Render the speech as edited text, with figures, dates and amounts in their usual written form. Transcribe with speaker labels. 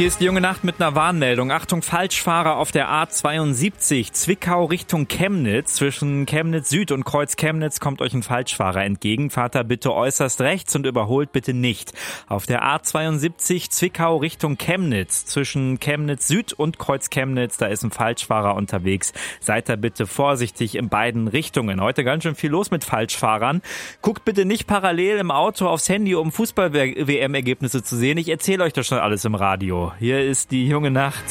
Speaker 1: Hier ist die junge Nacht mit einer Warnmeldung. Achtung, Falschfahrer auf der A72, Zwickau Richtung Chemnitz. Zwischen Chemnitz Süd und Kreuz Chemnitz kommt euch ein Falschfahrer entgegen. Fahrt da bitte äußerst rechts und überholt bitte nicht. Auf der A72, Zwickau Richtung Chemnitz. Zwischen Chemnitz Süd und Kreuz Chemnitz, da ist ein Falschfahrer unterwegs. Seid da bitte vorsichtig in beiden Richtungen. Heute ganz schön viel los mit Falschfahrern. Guckt bitte nicht parallel im Auto aufs Handy, um Fußball-WM-Ergebnisse zu sehen. Ich erzähle euch das schon alles im Radio. Hier ist die junge Nacht.